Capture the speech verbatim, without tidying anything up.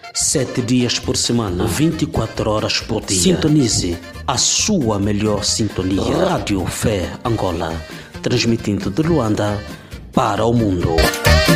Sete dias por semana, vinte e quatro horas por dia. Sintonize a sua melhor sintonia. Rádio Fé Angola, transmitindo de Luanda para o mundo.